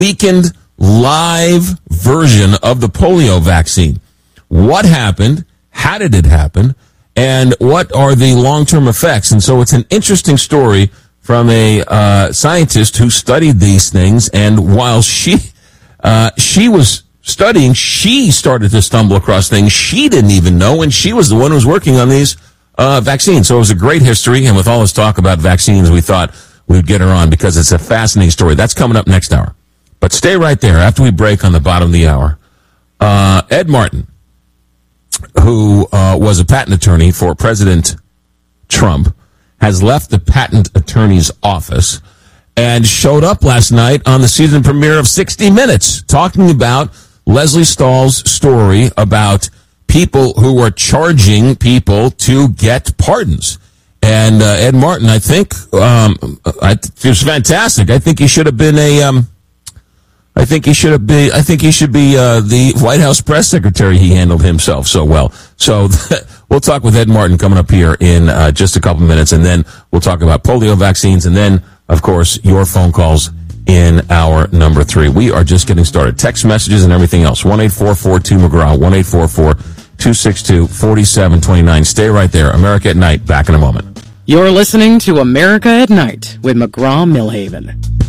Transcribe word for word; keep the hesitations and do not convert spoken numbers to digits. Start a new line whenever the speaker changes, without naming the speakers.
weakened live version of the polio vaccine. What happened? How did it happen? And what are the long-term effects? And so it's an interesting story from a uh, scientist who studied these things. And while she uh, she was studying, she started to stumble across things she didn't even know, and she was the one who was working on these uh, vaccines. So it was a great history, and with all this talk about vaccines, we thought we'd get her on because it's a fascinating story. That's coming up next hour. But stay right there. After we break on the bottom of the hour, uh, Ed Martin, who uh, was a patent attorney for President Trump, has left the patent attorney's office and showed up last night on the season premiere of sixty minutes talking about Leslie Stahl's story about people who are charging people to get pardons. And uh, Ed Martin, I think, um, I th- it was fantastic. I think he should have been a, um, I think he should have been, I think he should be uh, the White House press secretary. He handled himself so well. So we'll talk with Ed Martin coming up here in uh, just a couple minutes, and then we'll talk about polio vaccines, and then, of course, your phone calls in hour number three. We are just getting started. Text messages and everything else. one eight four four two McGraw, one eight four four two six two four seven two nine. Stay right there. America at Night, back in a moment.
You're listening to America at Night with McGraw Millhaven.